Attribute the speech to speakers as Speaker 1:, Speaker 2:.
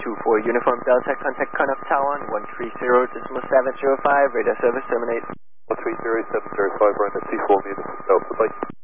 Speaker 1: 24 Uniform Delta, contact Carnup Tower on 130.705, radar service terminate.
Speaker 2: 130.705, run at C4 meters, Delta, bye.